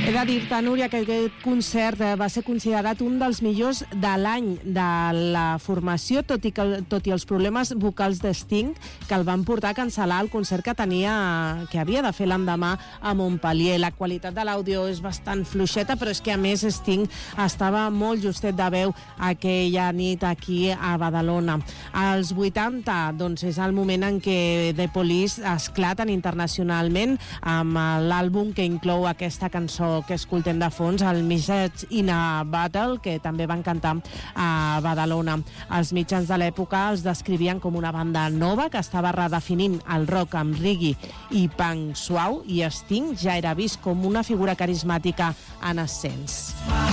He de dir-te, Núria, que aquest concert va ser considerat un dels millors de l'any de la formació, tot i els problemes vocals de Sting, que el van portar a cancel·lar el concert que havia de fer l'endemà a Montpellier. La qualitat de l'àudio és bastant fluixeta, però és que a més Sting estava molt justet de veu aquella nit aquí a Badalona. Als 80, doncs, és el moment en què The Police esclaten internacionalment amb l'àlbum que inclou aquesta cançó que escoltem de fons, el Message in a Bottle, que també van cantar a Badalona. Els mitjans de l'època els descrivien com una banda nova que estava redefinint el rock amb reggae i punk suau, i Sting ja era vist com una figura carismàtica en ascens.